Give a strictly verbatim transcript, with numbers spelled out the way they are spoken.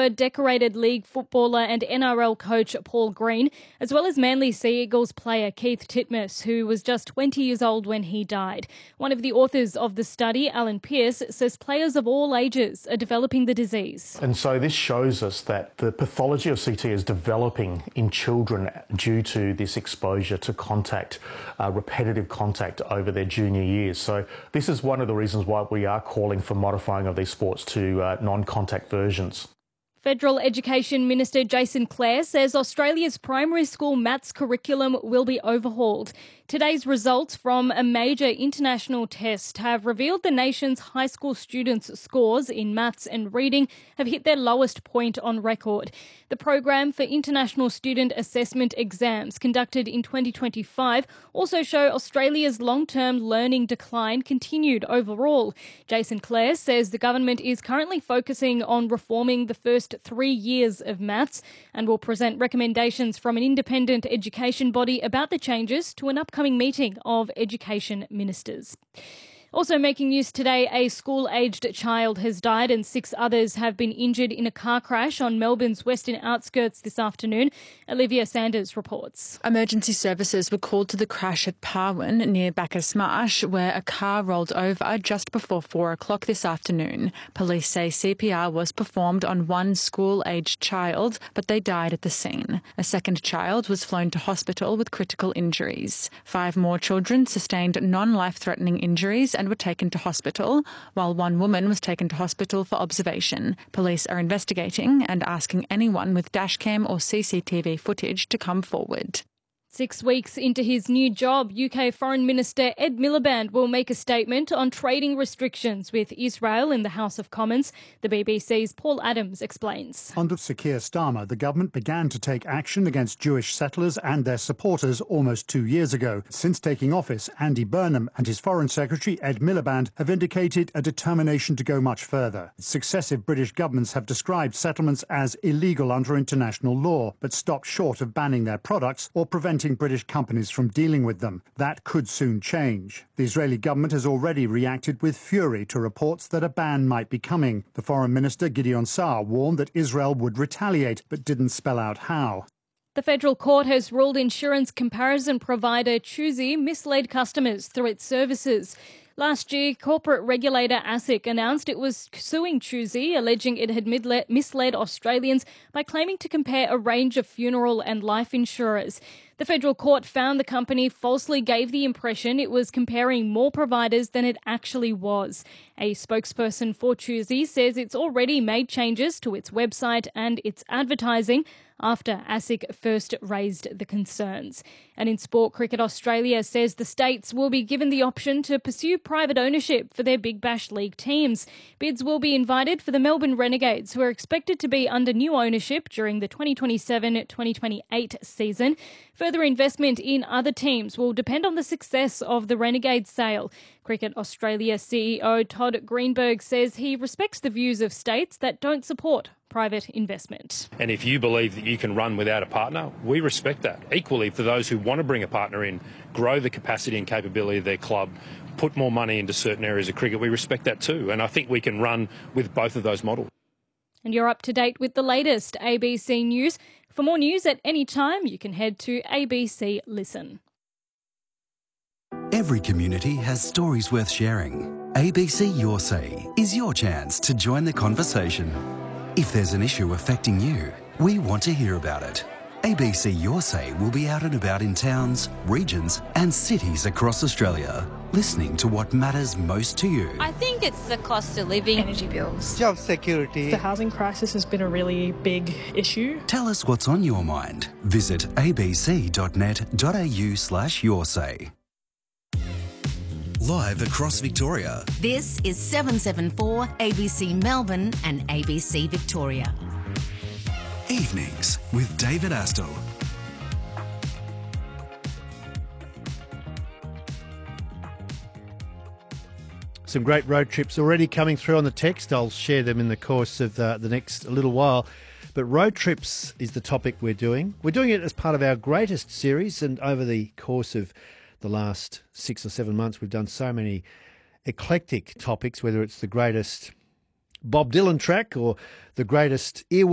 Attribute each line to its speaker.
Speaker 1: were decorated league footballer and N R L coach Paul Green, as well as Manly Sea Eagles player Keith Titmus, who was just twenty years old when he died. One of the authors of the study, Alan Pearce, says players of all ages are developing the disease.
Speaker 2: And so this shows us that the pathology of C T is developing in children due to this exposure to contact, uh, repetitive contact over their junior years. So this is one of the reasons why we are calling for modifying of these sports to uh, non-contact versions.
Speaker 1: Federal Education Minister Jason Clare says Australia's primary school maths curriculum will be overhauled. Today's results from a major international test have revealed the nation's high school students' scores in maths and reading have hit their lowest point on record. The program for international student assessment exams conducted in twenty twenty-five also show Australia's long-term learning decline continued overall. Jason Clare says the government is currently focusing on reforming the first three years of maths and will present recommendations from an independent education body about the changes to an upcoming meeting of education ministers. Also making news today, a school-aged child has died and six others have been injured in a car crash on Melbourne's western outskirts this afternoon. Olivia Sanders reports.
Speaker 3: Emergency services were called to the crash at Parwin near Bacchus Marsh, where a car rolled over just before four o'clock this afternoon. Police say C P R was performed on one school-aged child, but they died at the scene. A second child was flown to hospital with critical injuries. Five more children sustained non-life-threatening injuries and were taken to hospital, while one woman was taken to hospital for observation. Police are investigating and asking anyone with dashcam or C C T V footage to come forward.
Speaker 1: Six weeks into his new job, U K Foreign Minister Ed Miliband will make a statement on trading restrictions with Israel in the House of Commons. The B B C's Paul Adams explains.
Speaker 4: Under Sir Keir Starmer, the government began to take action against Jewish settlers and their supporters almost two years ago. Since taking office, Andy Burnham and his Foreign Secretary Ed Miliband have indicated a determination to go much further. Successive British governments have described settlements as illegal under international law, but stopped short of banning their products or preventing British companies from dealing with them. That could soon change. The Israeli government has already reacted with fury to reports that a ban might be coming. The Foreign Minister, Gideon Saar, warned that Israel would retaliate, but didn't spell out how.
Speaker 1: The federal court has ruled insurance comparison provider Choosy misled customers through its services. Last year, corporate regulator ASIC announced it was suing Choosy, alleging it had misled Australians by claiming to compare a range of funeral and life insurers. The federal court found the company falsely gave the impression it was comparing more providers than it actually was. A spokesperson for Choosy says it's already made changes to its website and its advertising after ASIC first raised the concerns. And in sport, Cricket Australia says the states will be given the option to pursue private ownership for their Big Bash League teams. Bids will be invited for the Melbourne Renegades, who are expected to be under new ownership during the twenty twenty-seven twenty twenty-eight season. Further investment in other teams will depend on the success of the Renegades sale. Cricket Australia C E O Todd Greenberg says he respects the views of states that don't support private investment.
Speaker 5: And if you believe that you can run without a partner, we respect that. Equally, for those who want to bring a partner in, grow the capacity and capability of their club, put more money into certain areas of cricket, we respect that too. And I think we can run with both of those models.
Speaker 1: And you're up to date with the latest A B C News. For more news at any time, you can head to A B C Listen.
Speaker 6: Every community has stories worth sharing. A B C Your Say is your chance to join the conversation. If there's an issue affecting you, we want to hear about it. A B C Your Say will be out and about in towns, regions and cities across Australia, listening to what matters most to you.
Speaker 7: I think it's the cost of living,
Speaker 8: energy bills,
Speaker 9: job security.
Speaker 8: The housing crisis has been a really big issue.
Speaker 6: Tell us what's on your mind. Visit abc.net.au slash your say. Live across Victoria.
Speaker 10: This is seven seven four A B C Melbourne and A B C Victoria.
Speaker 6: Evenings with David Astle.
Speaker 11: Some great road trips already coming through on the text. I'll share them in the course of uh, the next little while. But road trips is the topic we're doing. We're doing it as part of our greatest series, and over the course of the last six or seven months, we've done so many eclectic topics, whether it's the greatest Bob Dylan track or the greatest earworm